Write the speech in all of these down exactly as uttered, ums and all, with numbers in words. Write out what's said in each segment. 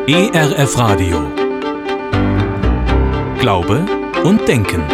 E R F Radio. Glaube und Denken.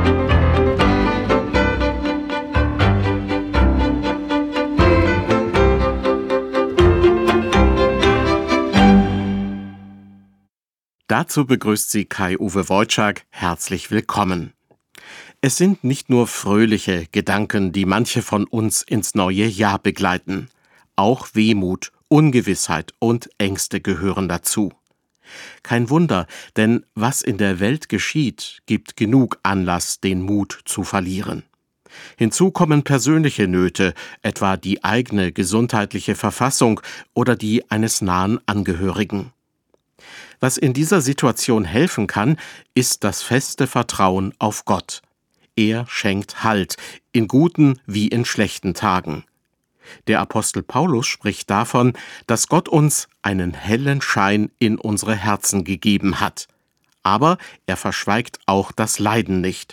Dazu begrüßt Sie Kai-Uwe Wojczak. Herzlich willkommen. Es sind nicht nur fröhliche Gedanken, die manche von uns ins neue Jahr begleiten. Auch Wehmut, Ungewissheit und Ängste gehören dazu. Kein Wunder, denn was in der Welt geschieht, gibt genug Anlass, den Mut zu verlieren. Hinzu kommen persönliche Nöte, etwa die eigene gesundheitliche Verfassung oder die eines nahen Angehörigen. Was in dieser Situation helfen kann, ist das feste Vertrauen auf Gott. Er schenkt Halt, in guten wie in schlechten Tagen. Der Apostel Paulus spricht davon, dass Gott uns einen hellen Schein in unsere Herzen gegeben hat. Aber er verschweigt auch das Leiden nicht.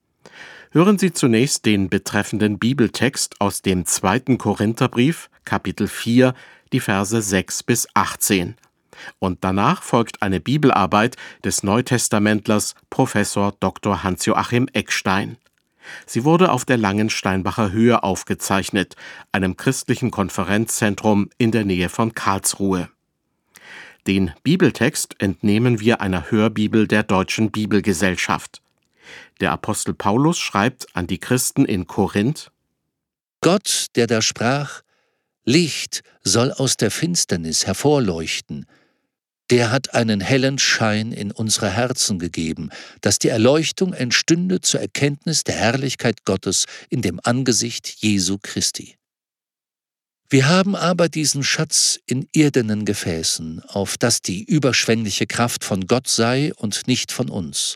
Hören Sie zunächst den betreffenden Bibeltext aus dem zweiten Korintherbrief, Kapitel vier, die Verse sechs bis achtzehn. Und danach folgt eine Bibelarbeit des Neutestamentlers Professor Doktor Hans-Joachim Eckstein. Sie wurde auf der Langensteinbacher Höhe aufgezeichnet, einem christlichen Konferenzzentrum in der Nähe von Karlsruhe. Den Bibeltext entnehmen wir einer Hörbibel der Deutschen Bibelgesellschaft. Der Apostel Paulus schreibt an die Christen in Korinth: Gott, der da sprach, Licht soll aus der Finsternis hervorleuchten, der hat einen hellen Schein in unsere Herzen gegeben, dass die Erleuchtung entstünde zur Erkenntnis der Herrlichkeit Gottes in dem Angesicht Jesu Christi. Wir haben aber diesen Schatz in irdenen Gefäßen, auf dass die überschwängliche Kraft von Gott sei und nicht von uns.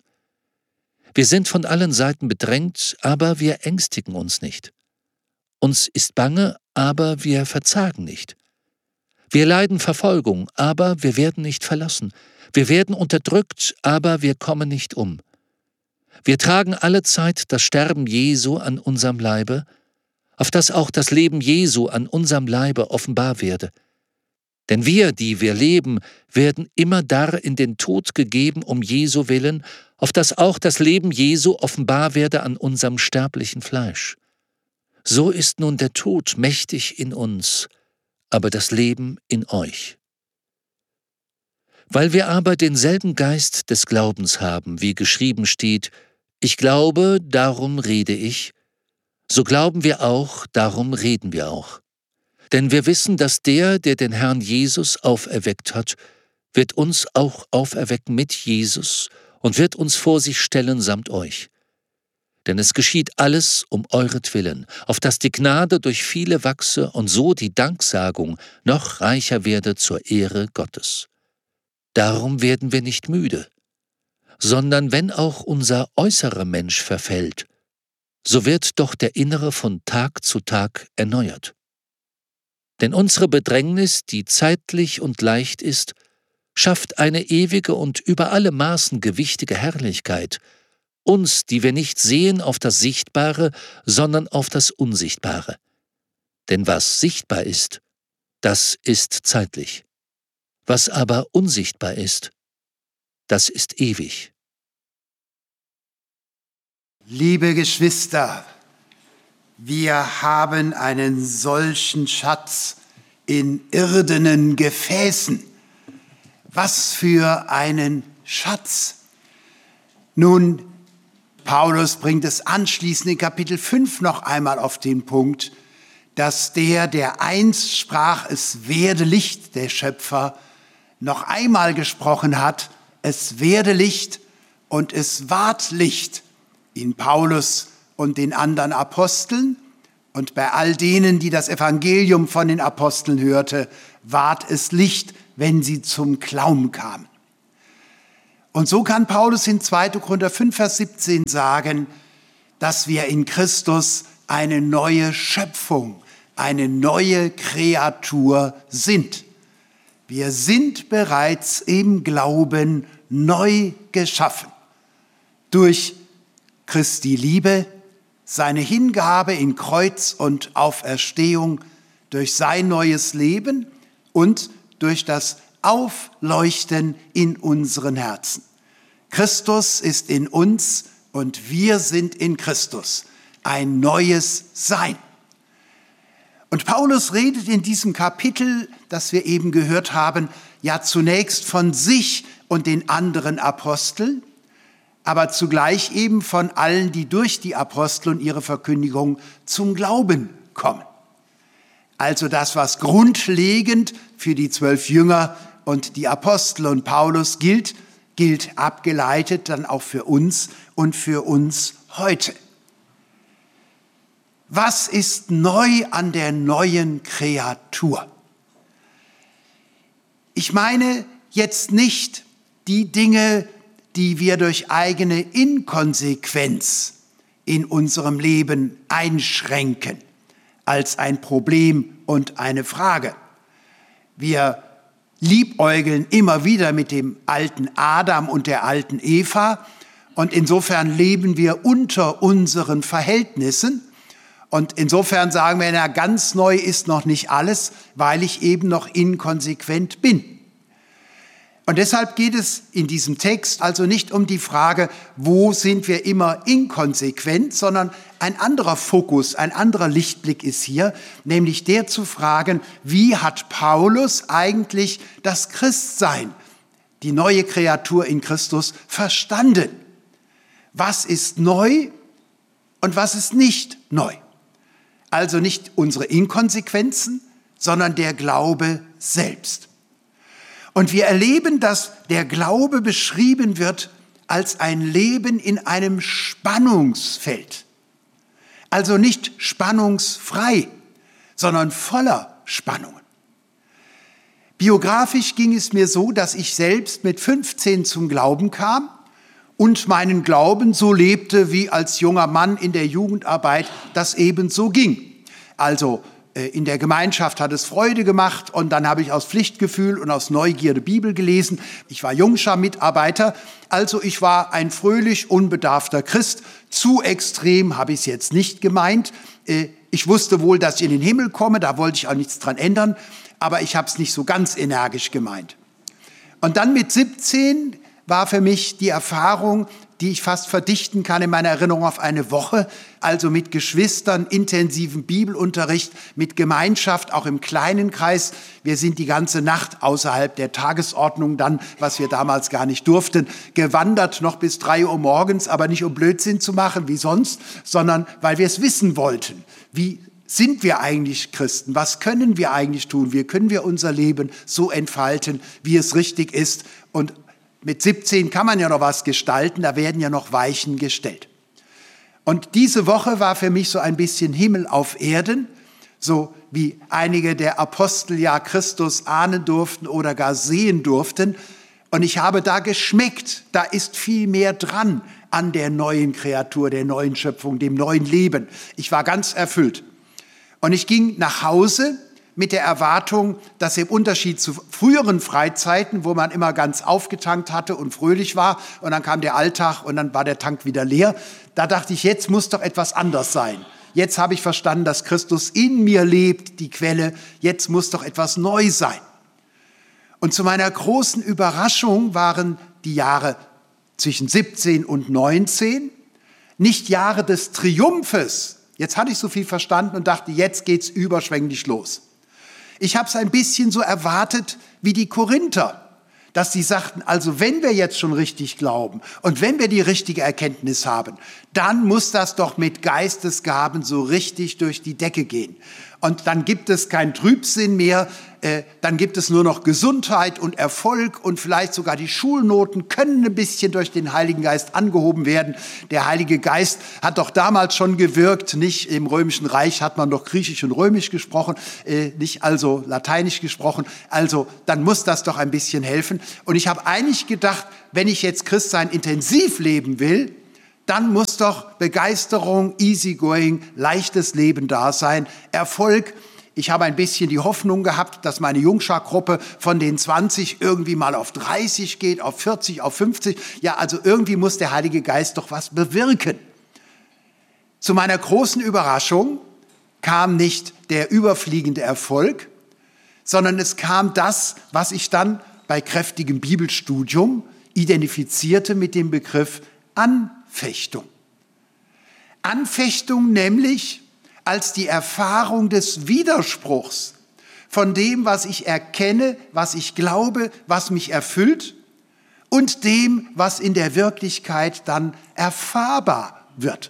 Wir sind von allen Seiten bedrängt, aber wir ängstigen uns nicht. Uns ist bange, aber wir verzagen nicht. Wir leiden Verfolgung, aber wir werden nicht verlassen. Wir werden unterdrückt, aber wir kommen nicht um. Wir tragen allezeit das Sterben Jesu an unserem Leibe, auf dass auch das Leben Jesu an unserem Leibe offenbar werde. Denn wir, die wir leben, werden immer dar in den Tod gegeben um Jesu willen, auf dass auch das Leben Jesu offenbar werde an unserem sterblichen Fleisch. So ist nun der Tod mächtig in uns, aber das Leben in euch. Weil wir aber denselben Geist des Glaubens haben, wie geschrieben steht, ich glaube, darum rede ich, so glauben wir auch, darum reden wir auch. Denn wir wissen, dass der, der den Herrn Jesus auferweckt hat, wird uns auch auferwecken mit Jesus und wird uns vor sich stellen samt euch. Denn es geschieht alles um euretwillen, auf dass die Gnade durch viele wachse und so die Danksagung noch reicher werde zur Ehre Gottes. Darum werden wir nicht müde, sondern wenn auch unser äußerer Mensch verfällt, so wird doch der innere von Tag zu Tag erneuert. Denn unsere Bedrängnis, die zeitlich und leicht ist, schafft eine ewige und über alle Maßen gewichtige Herrlichkeit, uns, die wir nicht sehen auf das Sichtbare, sondern auf das Unsichtbare. Denn was sichtbar ist, das ist zeitlich. Was aber unsichtbar ist, das ist ewig. Liebe Geschwister, wir haben einen solchen Schatz in irdenen Gefäßen. Was für einen Schatz! Nun, Paulus bringt es anschließend in Kapitel fünf noch einmal auf den Punkt, dass der, der einst sprach, es werde Licht, der Schöpfer, noch einmal gesprochen hat, es werde Licht und es ward Licht in Paulus und den anderen Aposteln und bei all denen, die das Evangelium von den Aposteln hörte, ward es Licht, wenn sie zum Glauben kamen. Und so kann Paulus in zweiter Korinther fünf, Vers siebzehn sagen, dass wir in Christus eine neue Schöpfung, eine neue Kreatur sind. Wir sind bereits im Glauben neu geschaffen. Durch Christi Liebe, seine Hingabe in Kreuz und Auferstehung, durch sein neues Leben und durch das aufleuchten in unseren Herzen. Christus ist in uns und wir sind in Christus. Ein neues Sein. Und Paulus redet in diesem Kapitel, das wir eben gehört haben, ja zunächst von sich und den anderen Aposteln, aber zugleich eben von allen, die durch die Apostel und ihre Verkündigung zum Glauben kommen. Also das, was grundlegend für die zwölf Jünger und die Apostel und Paulus gilt, gilt abgeleitet dann auch für uns und für uns heute. Was ist neu an der neuen Kreatur? Ich meine jetzt nicht die Dinge, die wir durch eigene Inkonsequenz in unserem Leben einschränken, als ein Problem und eine Frage. Wir liebäugeln immer wieder mit dem alten Adam und der alten Eva und insofern leben wir unter unseren Verhältnissen und insofern sagen wir, na, ganz neu ist noch nicht alles, weil ich eben noch inkonsequent bin. Und deshalb geht es in diesem Text also nicht um die Frage, wo sind wir immer inkonsequent, sondern ein anderer Fokus, ein anderer Lichtblick ist hier, nämlich der zu fragen, wie hat Paulus eigentlich das Christsein, die neue Kreatur in Christus, verstanden? Was ist neu und was ist nicht neu? Also nicht unsere Inkonsequenzen, sondern der Glaube selbst. Und wir erleben, dass der Glaube beschrieben wird als ein Leben in einem Spannungsfeld. Also nicht spannungsfrei, sondern voller Spannungen. Biografisch ging es mir so, dass ich selbst mit fünfzehn zum Glauben kam und meinen Glauben so lebte, wie als junger Mann in der Jugendarbeit das eben so ging. Also in der Gemeinschaft hat es Freude gemacht und dann habe ich aus Pflichtgefühl und aus Neugierde Bibel gelesen. Ich war Jungschar-Mitarbeiter, also ich war ein fröhlich unbedarfter Christ. Zu extrem habe ich es jetzt nicht gemeint. Ich wusste wohl, dass ich in den Himmel komme, da wollte ich auch nichts dran ändern, aber ich habe es nicht so ganz energisch gemeint. Und dann mit siebzehn war für mich die Erfahrung, die ich fast verdichten kann in meiner Erinnerung auf eine Woche, also mit Geschwistern, intensiven Bibelunterricht, mit Gemeinschaft, auch im kleinen Kreis. Wir sind die ganze Nacht außerhalb der Tagesordnung dann, was wir damals gar nicht durften, gewandert noch bis drei Uhr morgens, aber nicht um Blödsinn zu machen wie sonst, sondern weil wir es wissen wollten. Wie sind wir eigentlich Christen? Was können wir eigentlich tun? Wie können wir unser Leben so entfalten, wie es richtig ist? Und mit siebzehn kann man ja noch was gestalten, da werden ja noch Weichen gestellt. Und diese Woche war für mich so ein bisschen Himmel auf Erden, so wie einige der Apostel ja Christus ahnen durften oder gar sehen durften. Und ich habe da geschmeckt, da ist viel mehr dran an der neuen Kreatur, der neuen Schöpfung, dem neuen Leben. Ich war ganz erfüllt. Und ich ging nach Hause mit der Erwartung, dass im Unterschied zu früheren Freizeiten, wo man immer ganz aufgetankt hatte und fröhlich war und dann kam der Alltag und dann war der Tank wieder leer, da dachte ich, jetzt muss doch etwas anders sein. Jetzt habe ich verstanden, dass Christus in mir lebt, die Quelle, jetzt muss doch etwas neu sein. Und zu meiner großen Überraschung waren die Jahre zwischen siebzehn und neunzehn nicht Jahre des Triumphes. Jetzt hatte ich so viel verstanden und dachte, jetzt geht's überschwänglich los. Ich habe es ein bisschen so erwartet wie die Korinther, dass sie sagten, also wenn wir jetzt schon richtig glauben und wenn wir die richtige Erkenntnis haben, dann muss das doch mit Geistesgaben so richtig durch die Decke gehen. Und dann gibt es keinen Trübsinn mehr, äh, dann gibt es nur noch Gesundheit und Erfolg und vielleicht sogar die Schulnoten können ein bisschen durch den Heiligen Geist angehoben werden. Der Heilige Geist hat doch damals schon gewirkt, nicht im Römischen Reich hat man doch Griechisch und Römisch gesprochen, äh, nicht also Lateinisch gesprochen. Also dann muss das doch ein bisschen helfen. Und ich habe eigentlich gedacht, wenn ich jetzt Christsein intensiv leben will, dann muss doch Begeisterung, easygoing, leichtes Leben da sein, Erfolg. Ich habe ein bisschen die Hoffnung gehabt, dass meine Jungschar-Gruppe von den zwanzig irgendwie mal auf dreißig geht, auf vierzig, auf fünfzig. Ja, also irgendwie muss der Heilige Geist doch was bewirken. Zu meiner großen Überraschung kam nicht der überfliegende Erfolg, sondern es kam das, was ich dann bei kräftigem Bibelstudium identifizierte mit dem Begriff Anfechtung. Anfechtung nämlich als die Erfahrung des Widerspruchs von dem, was ich erkenne, was ich glaube, was mich erfüllt, und dem, was in der Wirklichkeit dann erfahrbar wird.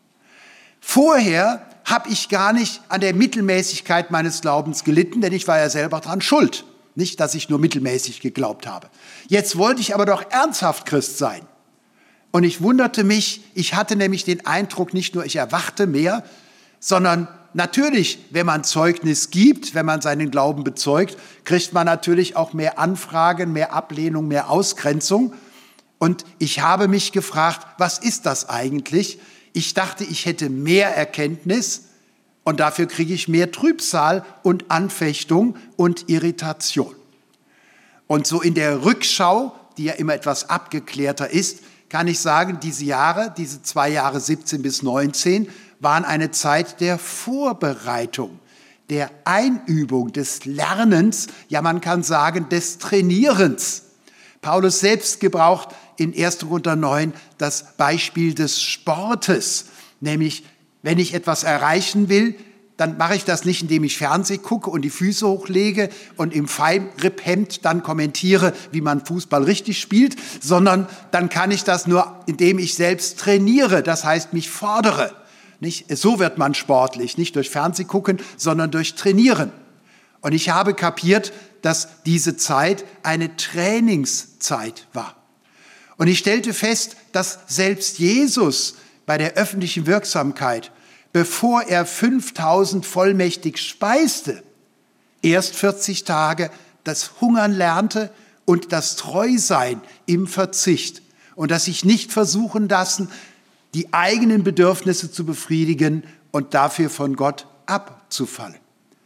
Vorher habe ich gar nicht an der Mittelmäßigkeit meines Glaubens gelitten, denn ich war ja selber dran schuld. Nicht, dass ich nur mittelmäßig geglaubt habe. Jetzt wollte ich aber doch ernsthaft Christ sein. Und ich wunderte mich, ich hatte nämlich den Eindruck, nicht nur ich erwachte mehr, sondern natürlich, wenn man Zeugnis gibt, wenn man seinen Glauben bezeugt, kriegt man natürlich auch mehr Anfragen, mehr Ablehnung, mehr Ausgrenzung. Und ich habe mich gefragt, was ist das eigentlich? Ich dachte, ich hätte mehr Erkenntnis und dafür kriege ich mehr Trübsal und Anfechtung und Irritation. Und so in der Rückschau, die ja immer etwas abgeklärter ist, kann ich sagen, diese Jahre, diese zwei Jahre siebzehn bis neunzehn, waren eine Zeit der Vorbereitung, der Einübung, des Lernens, ja man kann sagen des Trainierens. Paulus selbst gebraucht in erster Korinther neun das Beispiel des Sportes, nämlich wenn ich etwas erreichen will, dann mache ich das nicht, indem ich Fernsehen gucke und die Füße hochlege und im Feinripphemd dann kommentiere, wie man Fußball richtig spielt, sondern dann kann ich das nur, indem ich selbst trainiere, das heißt mich fordere. Nicht? So wird man sportlich, nicht durch Fernsehen gucken, sondern durch Trainieren. Und ich habe kapiert, dass diese Zeit eine Trainingszeit war. Und ich stellte fest, dass selbst Jesus bei der öffentlichen Wirksamkeit, bevor er fünftausend vollmächtig speiste, erst vierzig Tage das Hungern lernte und das Treusein im Verzicht und das sich nicht versuchen lassen, die eigenen Bedürfnisse zu befriedigen und dafür von Gott abzufallen.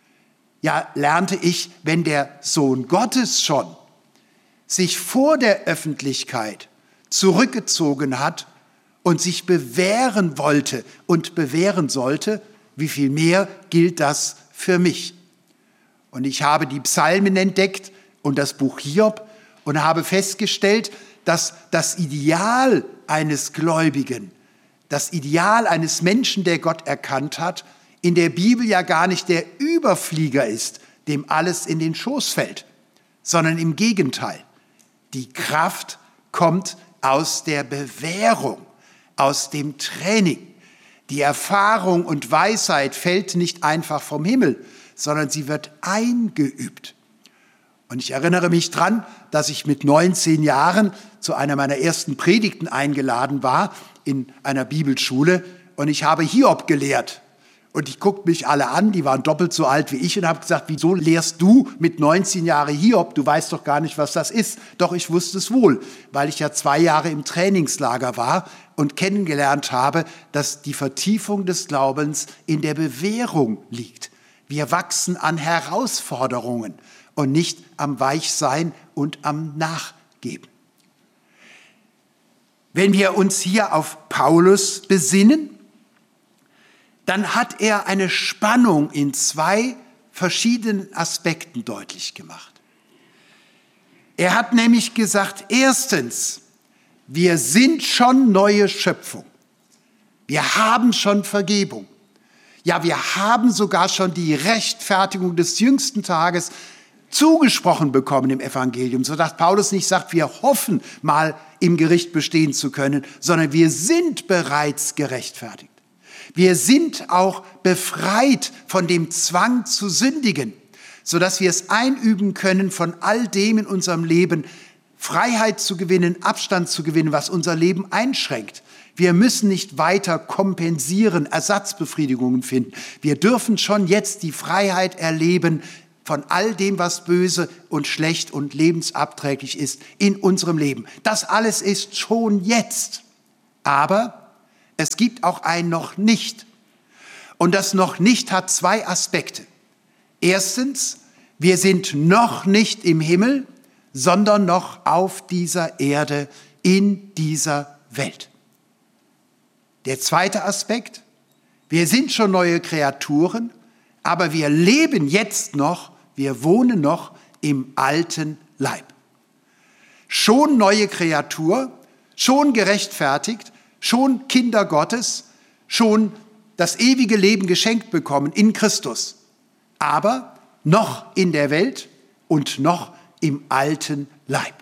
Ja, lernte ich, wenn der Sohn Gottes schon sich vor der Öffentlichkeit zurückgezogen hat und sich bewähren wollte und bewähren sollte, wie viel mehr gilt das für mich? Und ich habe die Psalmen entdeckt und das Buch Hiob und habe festgestellt, dass das Ideal eines Gläubigen, das Ideal eines Menschen, der Gott erkannt hat, in der Bibel ja gar nicht der Überflieger ist, dem alles in den Schoß fällt, sondern im Gegenteil. Die Kraft kommt aus der Bewährung, aus dem Training. Die Erfahrung und Weisheit fällt nicht einfach vom Himmel, sondern sie wird eingeübt. Und ich erinnere mich dran, dass ich mit neunzehn Jahren zu einer meiner ersten Predigten eingeladen war in einer Bibelschule und ich habe Hiob gelehrt. Und ich guckte mich alle an, die waren doppelt so alt wie ich und habe gesagt, wieso lehrst du mit neunzehn Jahren Hiob? Du weißt doch gar nicht, was das ist. Doch ich wusste es wohl, weil ich ja zwei Jahre im Trainingslager war und kennengelernt habe, dass die Vertiefung des Glaubens in der Bewährung liegt. Wir wachsen an Herausforderungen und nicht am Weichsein und am Nachgeben. Wenn wir uns hier auf Paulus besinnen, dann hat er eine Spannung in zwei verschiedenen Aspekten deutlich gemacht. Er hat nämlich gesagt, erstens, wir sind schon neue Schöpfung. Wir haben schon Vergebung. Ja, wir haben sogar schon die Rechtfertigung des jüngsten Tages zugesprochen bekommen im Evangelium, sodass Paulus nicht sagt, wir hoffen mal im Gericht bestehen zu können, sondern wir sind bereits gerechtfertigt. Wir sind auch befreit von dem Zwang zu sündigen, sodass wir es einüben können, von all dem in unserem Leben Freiheit zu gewinnen, Abstand zu gewinnen, was unser Leben einschränkt. Wir müssen nicht weiter kompensieren, Ersatzbefriedigungen finden. Wir dürfen schon jetzt die Freiheit erleben von all dem, was böse und schlecht und lebensabträglich ist in unserem Leben. Das alles ist schon jetzt. Aber es gibt auch ein noch nicht. Und das noch nicht hat zwei Aspekte. Erstens, wir sind noch nicht im Himmel, sondern noch auf dieser Erde, in dieser Welt. Der zweite Aspekt, wir sind schon neue Kreaturen, aber wir leben jetzt noch, wir wohnen noch im alten Leib. schon neue Kreatur, schon gerechtfertigt, schon Kinder Gottes, schon das ewige Leben geschenkt bekommen in Christus, aber noch in der Welt und noch im alten Leib.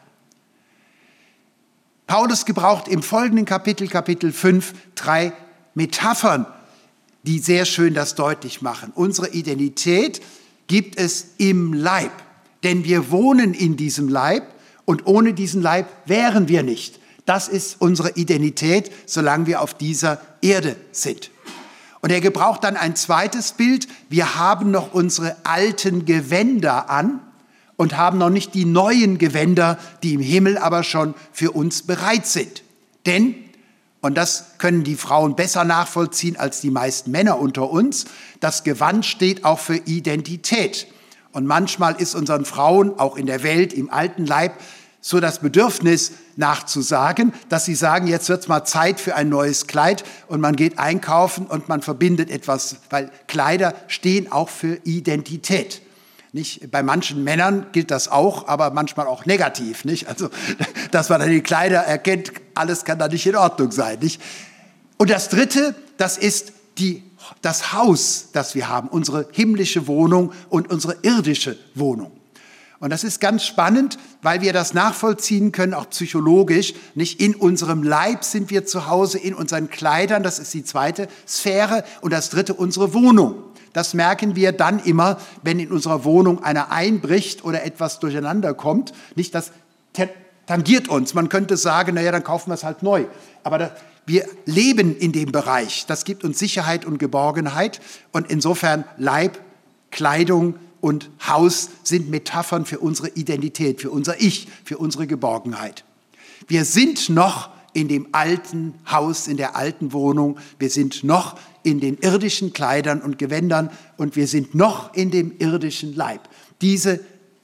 Paulus gebraucht im folgenden Kapitel, Kapitel fünf, drei Metaphern, die sehr schön das deutlich machen. Unsere Identität gibt es im Leib, denn wir wohnen in diesem Leib und ohne diesen Leib wären wir nicht. Das ist unsere Identität, solange wir auf dieser Erde sind. Und er gebraucht dann ein zweites Bild. Wir haben noch unsere alten Gewänder an und haben noch nicht die neuen Gewänder, die im Himmel aber schon für uns bereit sind. Denn, und das können die Frauen besser nachvollziehen als die meisten Männer unter uns, das Gewand steht auch für Identität. Und manchmal ist unseren Frauen auch in der Welt, im alten Leib, so das Bedürfnis nachzusagen, dass sie sagen, jetzt wird's mal Zeit für ein neues Kleid und man geht einkaufen und man verbindet etwas, weil Kleider stehen auch für Identität. Nicht? Bei manchen Männern gilt das auch, aber manchmal auch negativ. Nicht? Also, dass man an die Kleider erkennt, alles kann da nicht in Ordnung sein. Nicht? Und das Dritte, das ist die, das Haus, das wir haben, unsere himmlische Wohnung und unsere irdische Wohnung. Und das ist ganz spannend, weil wir das nachvollziehen können, auch psychologisch. Nicht in unserem Leib sind wir zu Hause, in unseren Kleidern, das ist die zweite Sphäre. Und das dritte, unsere Wohnung. Das merken wir dann immer, wenn in unserer Wohnung einer einbricht oder etwas durcheinander kommt. Nicht, das tangiert uns. Man könnte sagen, naja, dann kaufen wir es halt neu. Aber das, wir leben in dem Bereich. Das gibt uns Sicherheit und Geborgenheit. Und insofern Leib, Kleidung und Haus sind Metaphern für unsere Identität, für unser Ich, für unsere Geborgenheit. Wir sind noch in dem alten Haus, in der alten Wohnung. Wir sind noch in den irdischen Kleidern und Gewändern und wir sind noch in dem irdischen Leib. Diese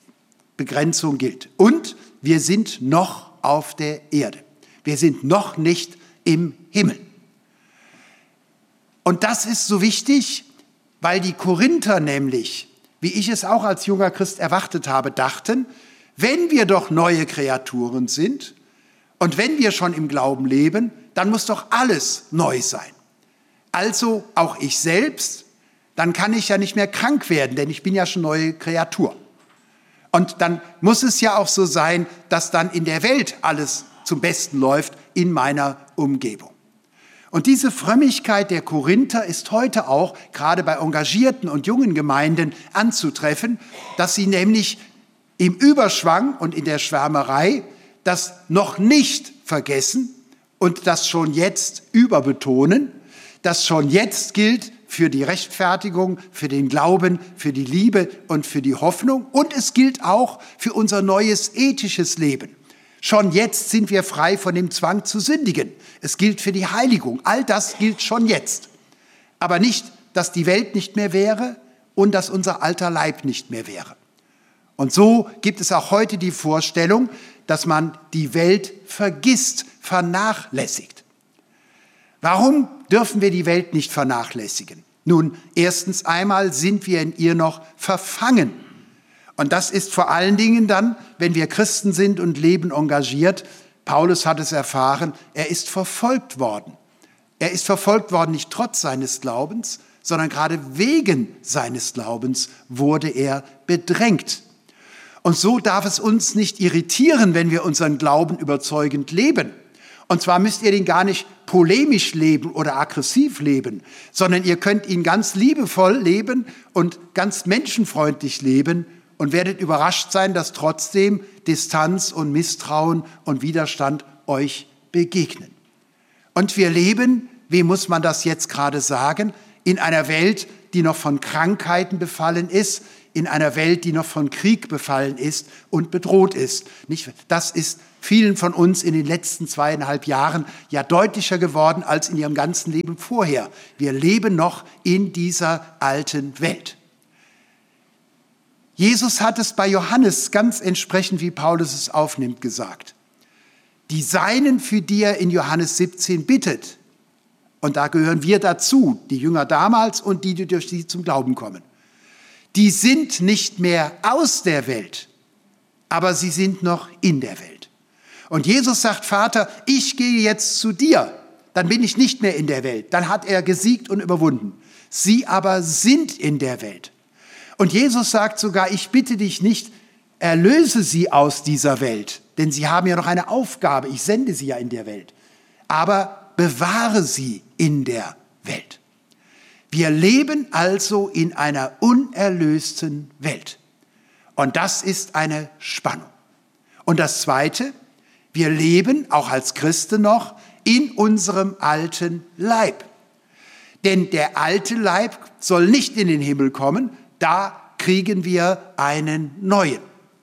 Begrenzung gilt. Und wir sind noch auf der Erde. Wir sind noch nicht im Himmel. Und das ist so wichtig, weil die Korinther nämlich, wie ich es auch als junger Christ erwartet habe, dachten, wenn wir doch neue Kreaturen sind und wenn wir schon im Glauben leben, dann muss doch alles neu sein. Also auch ich selbst, dann kann ich ja nicht mehr krank werden, denn ich bin ja schon neue Kreatur. Und dann muss es ja auch so sein, dass dann in der Welt alles zum Besten läuft in meiner Umgebung. Und diese Frömmigkeit der Korinther ist heute auch gerade bei engagierten und jungen Gemeinden anzutreffen, dass sie nämlich im Überschwang und in der Schwärmerei das noch nicht vergessen und das schon jetzt überbetonen, das schon jetzt gilt für die Rechtfertigung, für den Glauben, für die Liebe und für die Hoffnung. Und es gilt auch für unser neues ethisches Leben. Schon jetzt sind wir frei von dem Zwang zu sündigen. Es gilt für die Heiligung. All das gilt schon jetzt. Aber nicht, dass die Welt nicht mehr wäre und dass unser alter Leib nicht mehr wäre. Und so gibt es auch heute die Vorstellung, dass man die Welt vergisst, vernachlässigt. Warum dürfen wir die Welt nicht vernachlässigen? Nun, erstens einmal sind wir in ihr noch verfangen. Und das ist vor allen Dingen dann, wenn wir Christen sind und leben engagiert. Paulus hat es erfahren, er ist verfolgt worden. Er ist verfolgt worden nicht trotz seines Glaubens, sondern gerade wegen seines Glaubens wurde er bedrängt. Und so darf es uns nicht irritieren, wenn wir unseren Glauben überzeugend leben. Und zwar müsst ihr den gar nicht polemisch leben oder aggressiv leben, sondern ihr könnt ihn ganz liebevoll leben und ganz menschenfreundlich leben und werdet überrascht sein, dass trotzdem Distanz und Misstrauen und Widerstand euch begegnen. Und wir leben, wie muss man das jetzt gerade sagen, in einer Welt, die noch von Krankheiten befallen ist, in einer Welt, die noch von Krieg befallen ist und bedroht ist. Das ist vielen von uns in den letzten zweieinhalb Jahren ja deutlicher geworden als in ihrem ganzen Leben vorher. Wir leben noch in dieser alten Welt. Jesus hat es bei Johannes ganz entsprechend, wie Paulus es aufnimmt, gesagt. Die Seinen, für die er in Johannes siebzehn bittet, und da gehören wir dazu, die Jünger damals und die, die durch sie zum Glauben kommen, die sind nicht mehr aus der Welt, aber sie sind noch in der Welt. Und Jesus sagt, Vater, ich gehe jetzt zu dir, dann bin ich nicht mehr in der Welt. Dann hat er gesiegt und überwunden. Sie aber sind in der Welt. Und Jesus sagt sogar, ich bitte dich nicht, erlöse sie aus dieser Welt, denn sie haben ja noch eine Aufgabe, ich sende sie ja in der Welt, aber bewahre sie in der Welt. Wir leben also in einer unerlösten Welt. Und das ist eine Spannung. Und das Zweite, wir leben, auch als Christen noch, in unserem alten Leib. Denn der alte Leib soll nicht in den Himmel kommen, da kriegen wir einen neuen.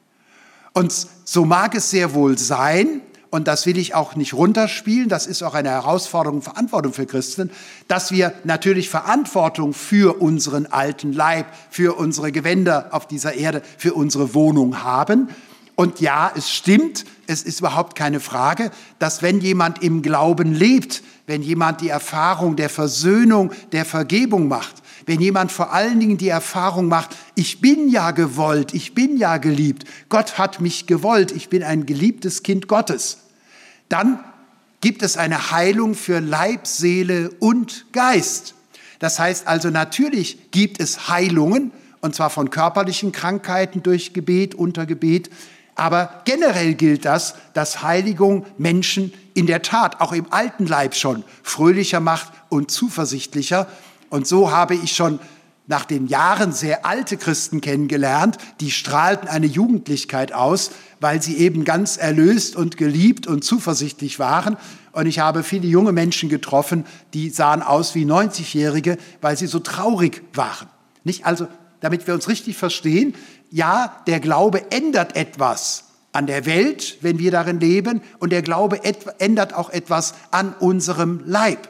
Und so mag es sehr wohl sein, und das will ich auch nicht runterspielen, das ist auch eine Herausforderung, Verantwortung für Christen, dass wir natürlich Verantwortung für unseren alten Leib, für unsere Gewänder auf dieser Erde, für unsere Wohnung haben. Und ja, es stimmt, es ist überhaupt keine Frage, dass wenn jemand im Glauben lebt, wenn jemand die Erfahrung der Versöhnung, der Vergebung macht, wenn jemand vor allen Dingen die Erfahrung macht, ich bin ja gewollt, ich bin ja geliebt, Gott hat mich gewollt, ich bin ein geliebtes Kind Gottes, dann gibt es eine Heilung für Leib, Seele und Geist. Das heißt also, natürlich gibt es Heilungen, und zwar von körperlichen Krankheiten durch Gebet, unter Gebet, aber generell gilt das, dass Heiligung Menschen in der Tat, auch im alten Leib schon, fröhlicher macht und zuversichtlicher. Und so habe ich schon nach den Jahren sehr alte Christen kennengelernt, die strahlten eine Jugendlichkeit aus, weil sie eben ganz erlöst und geliebt und zuversichtlich waren. Und ich habe viele junge Menschen getroffen, die sahen aus wie neunzigjährige, weil sie so traurig waren. Nicht also, damit wir uns richtig verstehen, ja, der Glaube ändert etwas an der Welt, wenn wir darin leben, und der Glaube ändert auch etwas an unserem Leib.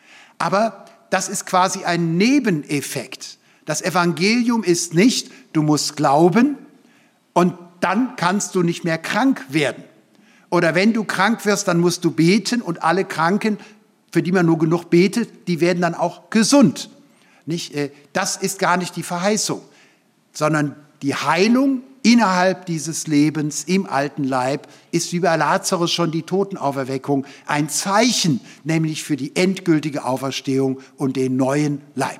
Aber das ist quasi ein Nebeneffekt. Das Evangelium ist nicht, du musst glauben und dann kannst du nicht mehr krank werden. Oder wenn du krank wirst, dann musst du beten und alle Kranken, für die man nur genug betet, die werden dann auch gesund. Nicht? Das ist gar nicht die Verheißung, sondern die Heilung innerhalb dieses Lebens im alten Leib ist wie bei Lazarus schon die Totenauferweckung ein Zeichen, nämlich für die endgültige Auferstehung und den neuen Leib.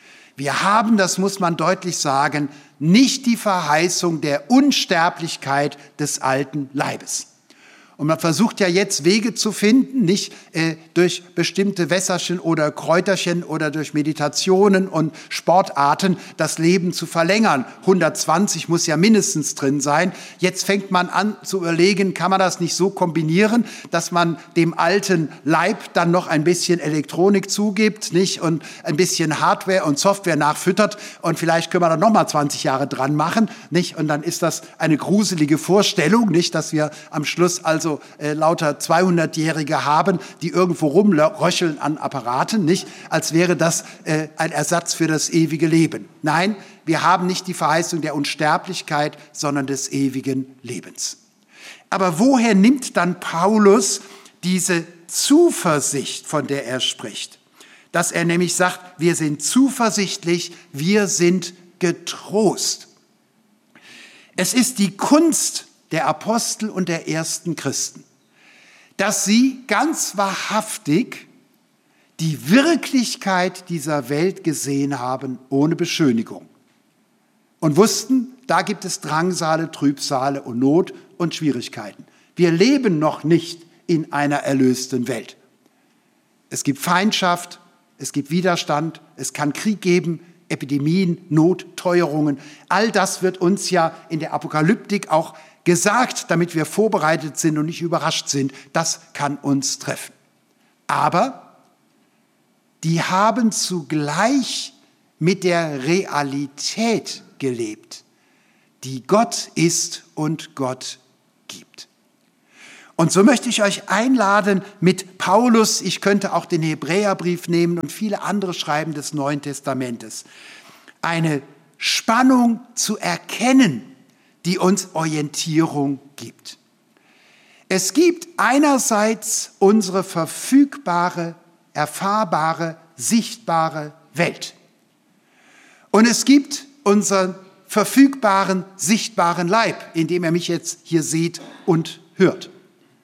Wir haben, das muss man deutlich sagen, nicht die Verheißung der Unsterblichkeit des alten Leibes. Und man versucht ja jetzt Wege zu finden, nicht äh, durch bestimmte Wässerchen oder Kräuterchen oder durch Meditationen und Sportarten das Leben zu verlängern. hundertzwanzig muss ja mindestens drin sein. Jetzt fängt man an zu überlegen, kann man das nicht so kombinieren, dass man dem alten Leib dann noch ein bisschen Elektronik zugibt, nicht, und ein bisschen Hardware und Software nachfüttert und vielleicht können wir dann noch mal zwanzig Jahre dran machen, nicht? Und dann ist das eine gruselige Vorstellung, nicht, dass wir am Schluss also äh, lauter zweihundertjährige haben, die irgendwo rumröcheln an Apparaten, nicht, als wäre das äh, ein Ersatz für das ewige Leben. Nein, wir haben nicht die Verheißung der Unsterblichkeit, sondern des ewigen Lebens. Aber woher nimmt dann Paulus diese Zuversicht, von der er spricht? Dass er nämlich sagt, wir sind zuversichtlich, wir sind getrost. Es ist die Kunst der Apostel und der ersten Christen, dass sie ganz wahrhaftig die Wirklichkeit dieser Welt gesehen haben, ohne Beschönigung. Und wussten, da gibt es Drangsale, Trübsale und Not und Schwierigkeiten. Wir leben noch nicht in einer erlösten Welt. Es gibt Feindschaft, es gibt Widerstand, es kann Krieg geben, Epidemien, Not, Teuerungen. All das wird uns ja in der Apokalyptik auch gesagt, damit wir vorbereitet sind und nicht überrascht sind. Das kann uns treffen. Aber die haben zugleich mit der Realität gelebt, die Gott ist und Gott gibt. Und so möchte ich euch einladen mit Paulus, ich könnte auch den Hebräerbrief nehmen und viele andere Schreiben des Neuen Testamentes, eine Spannung zu erkennen, die uns Orientierung gibt. Es gibt einerseits unsere verfügbare, erfahrbare, sichtbare Welt. Und es gibt unseren verfügbaren, sichtbaren Leib, in dem ihr mich jetzt hier seht und hört.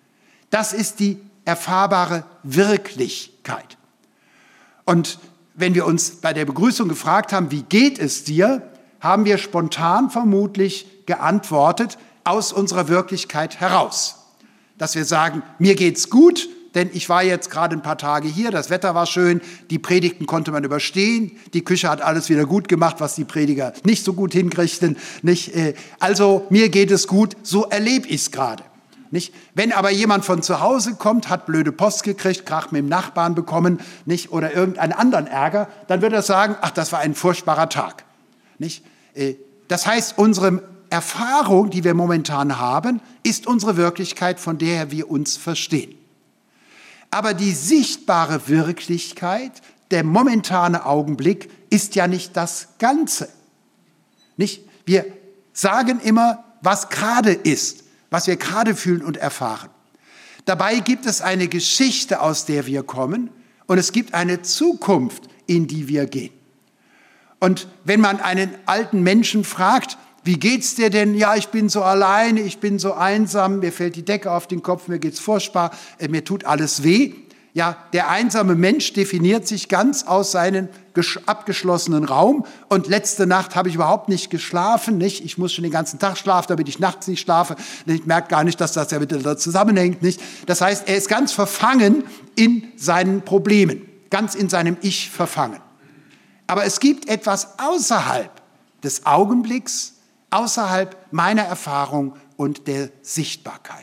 Das ist die erfahrbare Wirklichkeit. Und wenn wir uns bei der Begrüßung gefragt haben, wie geht es dir, haben wir spontan vermutlich geantwortet aus unserer Wirklichkeit heraus. Dass wir sagen, mir geht's gut, denn ich war jetzt gerade ein paar Tage hier, das Wetter war schön, die Predigten konnte man überstehen, die Küche hat alles wieder gut gemacht, was die Prediger nicht so gut hinkriegten. Nicht? Also mir geht es gut, so erlebe ich es gerade. Nicht? Wenn aber jemand von zu Hause kommt, hat blöde Post gekriegt, Krach mit dem Nachbarn bekommen, nicht? Oder irgendeinen anderen Ärger, dann wird er sagen, ach, das war ein furchtbarer Tag. Nicht? Das heißt, unsere Erfahrung, die wir momentan haben, ist unsere Wirklichkeit, von der wir uns verstehen. Aber die sichtbare Wirklichkeit, der momentane Augenblick, ist ja nicht das Ganze. Nicht? Wir sagen immer, was gerade ist, was wir gerade fühlen und erfahren. Dabei gibt es eine Geschichte, aus der wir kommen, und es gibt eine Zukunft, in die wir gehen. Und wenn man einen alten Menschen fragt, wie geht's dir denn? Ja, ich bin so alleine, ich bin so einsam, mir fällt die Decke auf den Kopf, mir geht's furchtbar, äh, mir tut alles weh. Ja, der einsame Mensch definiert sich ganz aus seinem abgeschlossenen Raum. Und letzte Nacht habe ich überhaupt nicht geschlafen, nicht? Ich muss schon den ganzen Tag schlafen, damit ich nachts nicht schlafe. Ich merke gar nicht, dass das ja miteinander zusammenhängt, nicht? Das heißt, er ist ganz verfangen in seinen Problemen, ganz in seinem Ich verfangen. Aber es gibt etwas außerhalb des Augenblicks, außerhalb meiner Erfahrung und der Sichtbarkeit.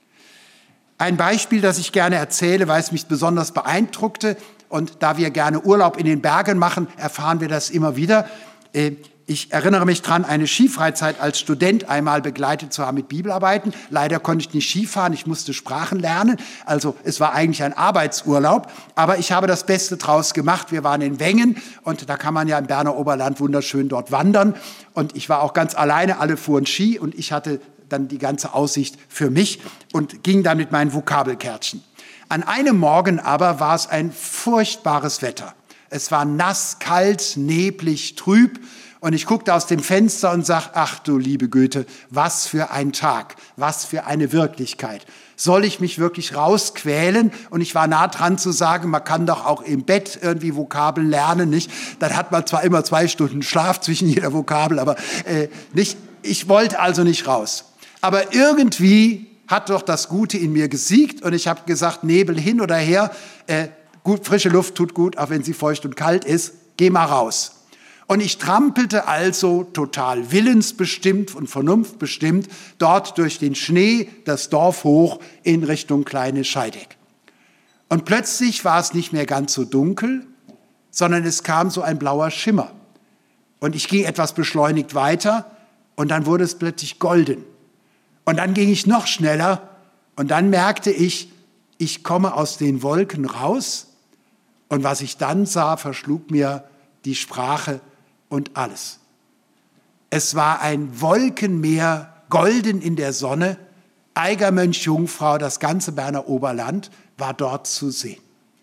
Ein Beispiel, das ich gerne erzähle, weil es mich besonders beeindruckte, und da wir gerne Urlaub in den Bergen machen, erfahren wir das immer wieder. Ich erinnere mich dran, eine Skifreizeit als Student einmal begleitet zu haben mit Bibelarbeiten. Leider konnte ich nicht Skifahren, ich musste Sprachen lernen. Also es war eigentlich ein Arbeitsurlaub, aber ich habe das Beste draus gemacht. Wir waren in Wengen und da kann man ja im Berner Oberland wunderschön dort wandern. Und ich war auch ganz alleine, alle fuhren Ski und ich hatte dann die ganze Aussicht für mich und ging dann mit meinen Vokabelkärtchen. An einem Morgen aber war es ein furchtbares Wetter. Es war nass, kalt, neblig, trüb. Und ich guckte aus dem Fenster und sagte, ach du liebe Güte, was für ein Tag, was für eine Wirklichkeit. Soll ich mich wirklich rausquälen? Und ich war nah dran zu sagen, man kann doch auch im Bett irgendwie Vokabeln lernen, nicht? Dann hat man zwar immer zwei Stunden Schlaf zwischen jeder Vokabel, aber äh, nicht. Ich wollte also nicht raus. Aber irgendwie hat doch das Gute in mir gesiegt und ich habe gesagt, Nebel hin oder her, äh, gut, frische Luft tut gut, auch wenn sie feucht und kalt ist, geh mal raus. Und ich trampelte also total willensbestimmt und vernunftbestimmt dort durch den Schnee das Dorf hoch in Richtung Kleine Scheideck. Und plötzlich war es nicht mehr ganz so dunkel, sondern es kam so ein blauer Schimmer. Und ich ging etwas beschleunigt weiter und dann wurde es plötzlich golden. Und dann ging ich noch schneller und dann merkte ich, ich komme aus den Wolken raus und was ich dann sah, verschlug mir die Sprache und alles. Es war ein Wolkenmeer, golden in der Sonne, Eiger, Mönch, Jungfrau, das ganze Berner Oberland war dort zu sehen.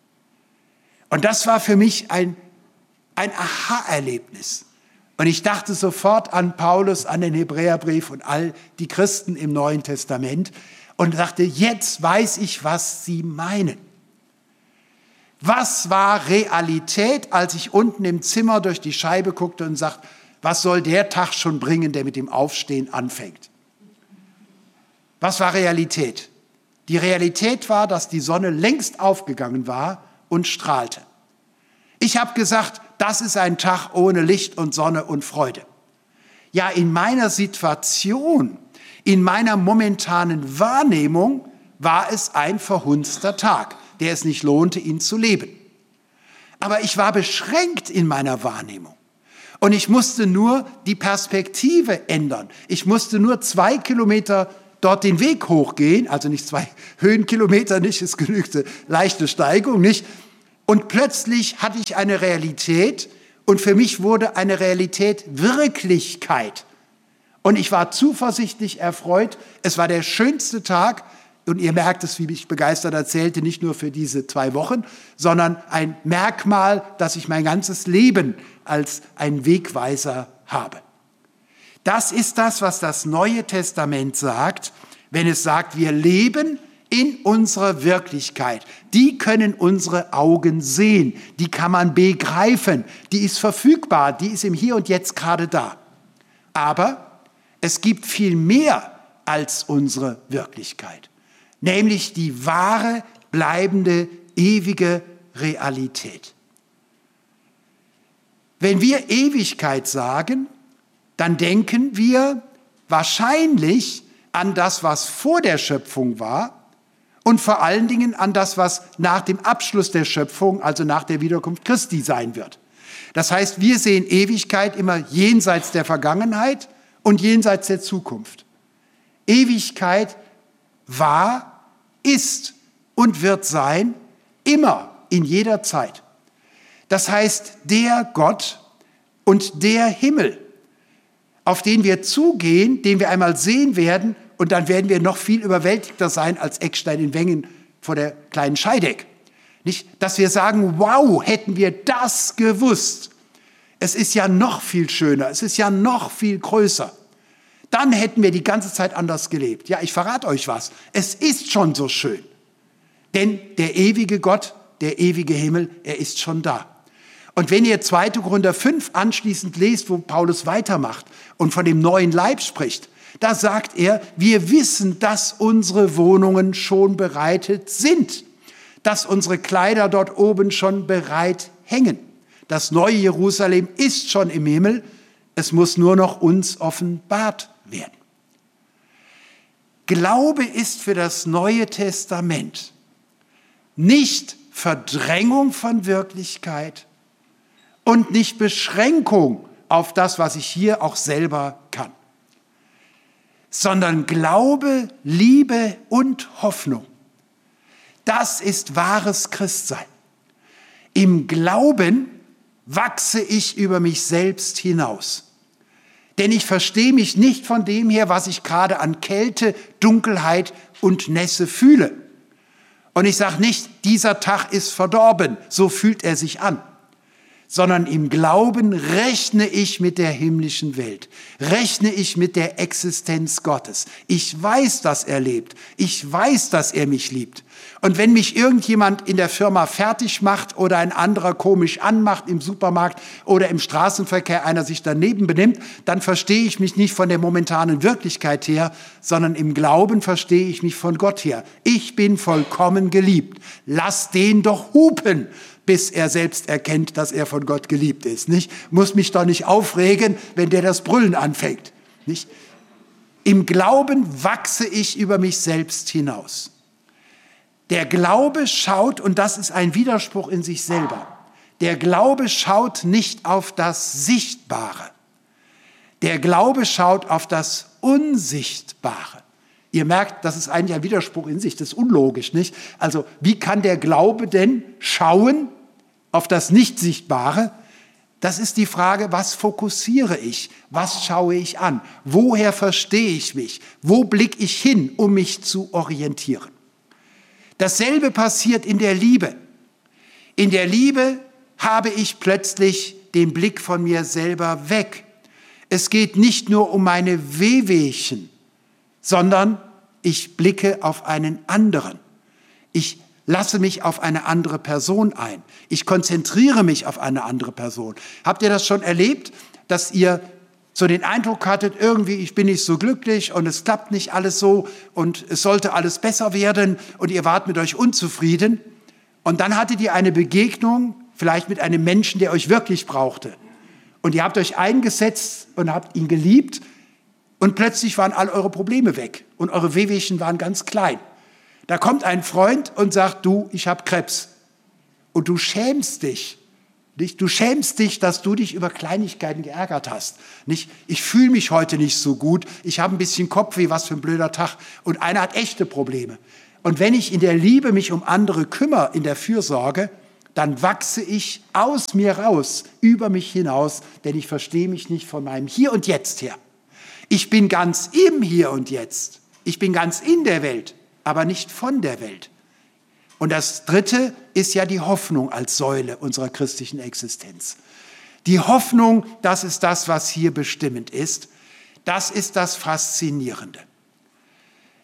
Und das war für mich ein, ein Aha-Erlebnis. Und ich dachte sofort an Paulus, an den Hebräerbrief und all die Christen im Neuen Testament und dachte, jetzt weiß ich, was sie meinen. Was war Realität, als ich unten im Zimmer durch die Scheibe guckte und sagte, was soll der Tag schon bringen, der mit dem Aufstehen anfängt? Was war Realität? Die Realität war, dass die Sonne längst aufgegangen war und strahlte. Ich habe gesagt, das ist ein Tag ohne Licht und Sonne und Freude. Ja, in meiner Situation, in meiner momentanen Wahrnehmung war es ein verhunzter Tag, der es nicht lohnte, ihn zu leben. Aber ich war beschränkt in meiner Wahrnehmung. Und ich musste nur die Perspektive ändern. Ich musste nur zwei Kilometer dort den Weg hochgehen, also nicht zwei Höhenkilometer, nicht, es genügte leichte Steigung, nicht. Und plötzlich hatte ich eine Realität und für mich wurde eine Realität Wirklichkeit. Und ich war zuversichtlich erfreut. Es war der schönste Tag. Und ihr merkt es, wie ich begeistert erzählte, nicht nur für diese zwei Wochen, sondern ein Merkmal, dass ich mein ganzes Leben als ein Wegweiser habe. Das ist das, was das Neue Testament sagt, wenn es sagt, wir leben in unserer Wirklichkeit. Die können unsere Augen sehen, die kann man begreifen, die ist verfügbar, die ist im Hier und Jetzt gerade da. Aber es gibt viel mehr als unsere Wirklichkeit, nämlich die wahre, bleibende, ewige Realität. Wenn wir Ewigkeit sagen, dann denken wir wahrscheinlich an das, was vor der Schöpfung war und vor allen Dingen an das, was nach dem Abschluss der Schöpfung, also nach der Wiederkunft Christi sein wird. Das heißt, wir sehen Ewigkeit immer jenseits der Vergangenheit und jenseits der Zukunft. Ewigkeit war, ist und wird sein, immer, in jeder Zeit. Das heißt, der Gott und der Himmel, auf den wir zugehen, den wir einmal sehen werden, und dann werden wir noch viel überwältigter sein als Eckstein in Wengen vor der kleinen Scheideck. Nicht, dass wir sagen, wow, hätten wir das gewusst. Es ist ja noch viel schöner, es ist ja noch viel größer. Dann hätten wir die ganze Zeit anders gelebt. Ja, ich verrate euch was, es ist schon so schön. Denn der ewige Gott, der ewige Himmel, er ist schon da. Und wenn ihr zweiter Korinther fünf anschließend lest, wo Paulus weitermacht und von dem neuen Leib spricht, da sagt er, wir wissen, dass unsere Wohnungen schon bereitet sind, dass unsere Kleider dort oben schon bereit hängen. Das neue Jerusalem ist schon im Himmel, es muss nur noch uns offenbart werden. Glaube ist für das Neue Testament nicht Verdrängung von Wirklichkeit und nicht Beschränkung auf das, was ich hier auch selber kann, sondern Glaube, Liebe und Hoffnung. Das ist wahres Christsein. Im Glauben wachse ich über mich selbst hinaus. Denn ich verstehe mich nicht von dem her, was ich gerade an Kälte, Dunkelheit und Nässe fühle. Und ich sage nicht, dieser Tag ist verdorben, so fühlt er sich an. Sondern im Glauben rechne ich mit der himmlischen Welt, rechne ich mit der Existenz Gottes. Ich weiß, dass er lebt, ich weiß, dass er mich liebt. Und wenn mich irgendjemand in der Firma fertig macht oder ein anderer komisch anmacht im Supermarkt oder im Straßenverkehr einer sich daneben benimmt, dann verstehe ich mich nicht von der momentanen Wirklichkeit her, sondern im Glauben verstehe ich mich von Gott her. Ich bin vollkommen geliebt. Lass den doch hupen, bis er selbst erkennt, dass er von Gott geliebt ist. Nicht? Muss mich doch nicht aufregen, wenn der das Brüllen anfängt. Nicht? Im Glauben wachse ich über mich selbst hinaus. Der Glaube schaut, und das ist ein Widerspruch in sich selber, der Glaube schaut nicht auf das Sichtbare. Der Glaube schaut auf das Unsichtbare. Ihr merkt, das ist eigentlich ein Widerspruch in sich, das ist unlogisch, nicht? Also, wie kann der Glaube denn schauen auf das Nicht-Sichtbare? Das ist die Frage, was fokussiere ich? Was schaue ich an? Woher verstehe ich mich? Wo blicke ich hin, um mich zu orientieren? Dasselbe passiert in der Liebe. In der Liebe habe ich plötzlich den Blick von mir selber weg. Es geht nicht nur um meine Wehwehchen, sondern ich blicke auf einen anderen. Ich lasse mich auf eine andere Person ein. Ich konzentriere mich auf eine andere Person. Habt ihr das schon erlebt, dass ihr so den Eindruck hattet, irgendwie, ich bin nicht so glücklich und es klappt nicht alles so und es sollte alles besser werden und ihr wart mit euch unzufrieden und dann hattet ihr eine Begegnung, vielleicht mit einem Menschen, der euch wirklich brauchte und ihr habt euch eingesetzt und habt ihn geliebt und plötzlich waren all eure Probleme weg und eure Wehwehchen waren ganz klein. Da kommt ein Freund und sagt, du, ich habe Krebs und du schämst dich. Nicht? Du schämst dich, dass du dich über Kleinigkeiten geärgert hast. Nicht? Ich fühle mich heute nicht so gut, ich habe ein bisschen Kopfweh, was für ein blöder Tag. Und einer hat echte Probleme. Und wenn ich in der Liebe mich um andere kümmere, in der Fürsorge, dann wachse ich aus mir raus, über mich hinaus, denn ich verstehe mich nicht von meinem Hier und Jetzt her. Ich bin ganz im Hier und Jetzt. Ich bin ganz in der Welt, aber nicht von der Welt. Und das Dritte ist ja die Hoffnung als Säule unserer christlichen Existenz. Die Hoffnung, das ist das, was hier bestimmend ist. Das ist das Faszinierende.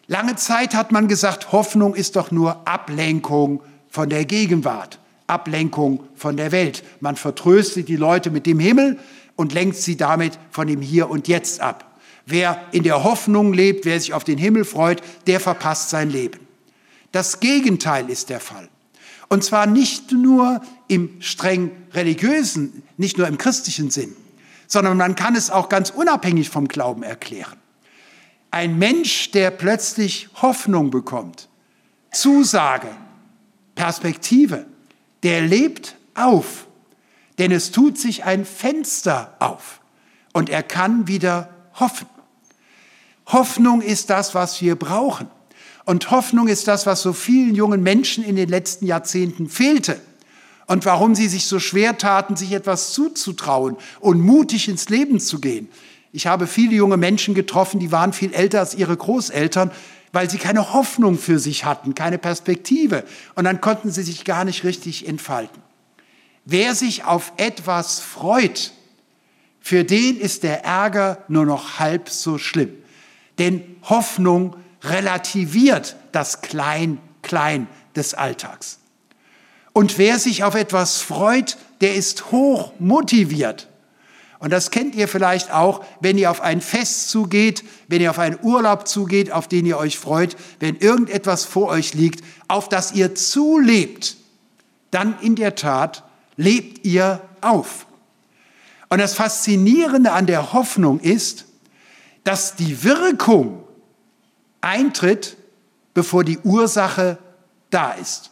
Lange Zeit hat man gesagt, Hoffnung ist doch nur Ablenkung von der Gegenwart, Ablenkung von der Welt. Man vertröstet die Leute mit dem Himmel und lenkt sie damit von dem Hier und Jetzt ab. Wer in der Hoffnung lebt, wer sich auf den Himmel freut, der verpasst sein Leben. Das Gegenteil ist der Fall. Und zwar nicht nur im streng religiösen, nicht nur im christlichen Sinn, sondern man kann es auch ganz unabhängig vom Glauben erklären. Ein Mensch, der plötzlich Hoffnung bekommt, Zusage, Perspektive, der lebt auf, denn es tut sich ein Fenster auf und er kann wieder hoffen. Hoffnung ist das, was wir brauchen. Und Hoffnung ist das, was so vielen jungen Menschen in den letzten Jahrzehnten fehlte und warum sie sich so schwer taten, sich etwas zuzutrauen und mutig ins Leben zu gehen. Ich habe viele junge Menschen getroffen, die waren viel älter als ihre Großeltern, weil sie keine Hoffnung für sich hatten, keine Perspektive. Und dann konnten sie sich gar nicht richtig entfalten. Wer sich auf etwas freut, für den ist der Ärger nur noch halb so schlimm. Denn Hoffnung relativiert das Klein-Klein des Alltags. Und wer sich auf etwas freut, der ist hoch motiviert. Und das kennt ihr vielleicht auch, wenn ihr auf ein Fest zugeht, wenn ihr auf einen Urlaub zugeht, auf den ihr euch freut, wenn irgendetwas vor euch liegt, auf das ihr zulebt, dann in der Tat lebt ihr auf. Und das Faszinierende an der Hoffnung ist, dass die Wirkung eintritt, bevor die Ursache da ist.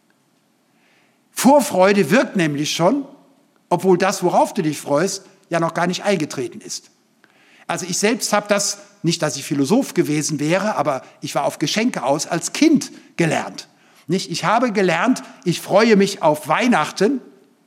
Vorfreude wirkt nämlich schon, obwohl das, worauf du dich freust, ja noch gar nicht eingetreten ist. Also ich selbst habe das, nicht, dass ich Philosoph gewesen wäre, aber ich war auf Geschenke aus als Kind gelernt. Nicht? Ich habe gelernt, ich freue mich auf Weihnachten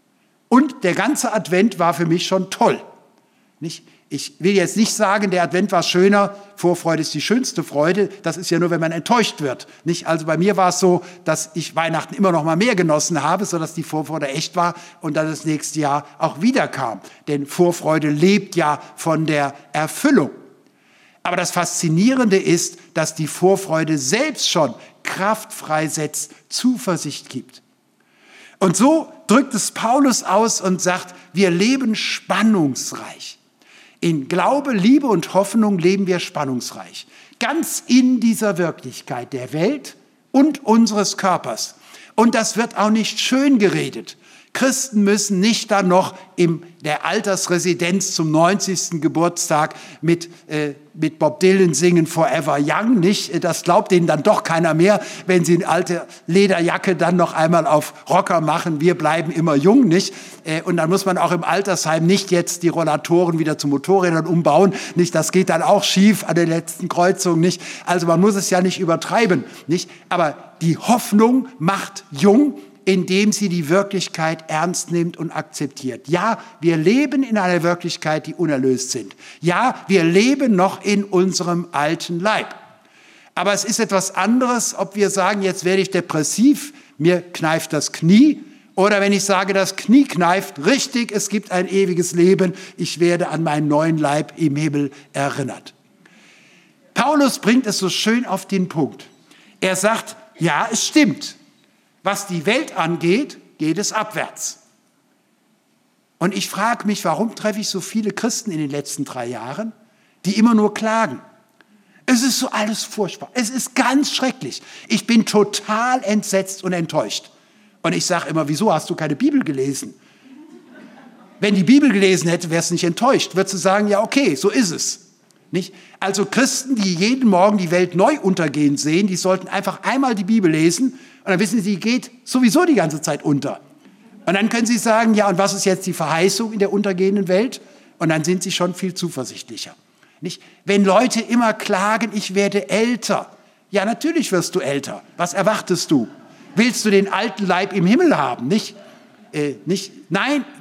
und der ganze Advent war für mich schon toll. Nicht? Ich will jetzt nicht sagen, der Advent war schöner, Vorfreude ist die schönste Freude. Das ist ja nur, wenn man enttäuscht wird. Nicht? Also bei mir war es so, dass ich Weihnachten immer noch mal mehr genossen habe, sodass die Vorfreude echt war und dann das nächste Jahr auch wieder kam. Denn Vorfreude lebt ja von der Erfüllung. Aber das Faszinierende ist, dass die Vorfreude selbst schon Kraft freisetzt, Zuversicht gibt. Und so drückt es Paulus aus und sagt, wir leben spannungsreich. In Glaube, Liebe und Hoffnung leben wir spannungsreich. Ganz in dieser Wirklichkeit der Welt und unseres Körpers. Und das wird auch nicht schön geredet. Christen müssen nicht dann noch in der Altersresidenz zum neunzigsten Geburtstag mit, äh, mit Bob Dylan singen Forever Young, nicht? Das glaubt ihnen dann doch keiner mehr, wenn sie eine alte Lederjacke dann noch einmal auf Rocker machen. Wir bleiben immer jung, nicht? Äh, und dann muss man auch im Altersheim nicht jetzt die Rollatoren wieder zu Motorrädern umbauen, nicht? Das geht dann auch schief an der letzten Kreuzung, nicht? Also man muss es ja nicht übertreiben, nicht? Aber die Hoffnung macht jung, indem sie die Wirklichkeit ernst nimmt und akzeptiert. Ja, wir leben in einer Wirklichkeit, die unerlöst sind. Ja, wir leben noch in unserem alten Leib. Aber es ist etwas anderes, ob wir sagen, jetzt werde ich depressiv, mir kneift das Knie, oder wenn ich sage, das Knie kneift, richtig, es gibt ein ewiges Leben, ich werde an meinen neuen Leib im Himmel erinnert. Paulus bringt es so schön auf den Punkt. Er sagt, ja, es stimmt. Was die Welt angeht, geht es abwärts. Und ich frage mich, warum treffe ich so viele Christen in den letzten drei Jahren, die immer nur klagen? Es ist so alles furchtbar. Es ist ganz schrecklich. Ich bin total entsetzt und enttäuscht. Und ich sage immer, wieso hast du keine Bibel gelesen? Wenn die Bibel gelesen hätte, wärst du nicht enttäuscht. Würdest du sagen, ja okay, so ist es. Nicht? Also Christen, die jeden Morgen die Welt neu untergehen sehen, die sollten einfach einmal die Bibel lesen und dann wissen sie, die geht sowieso die ganze Zeit unter. Und dann können sie sagen, ja, und was ist jetzt die Verheißung in der untergehenden Welt? Und dann sind sie schon viel zuversichtlicher. Nicht? Wenn Leute immer klagen, ich werde älter. Ja, natürlich wirst du älter. Was erwartest du? Willst du den alten Leib im Himmel haben? Nicht? Äh, nicht? Nein,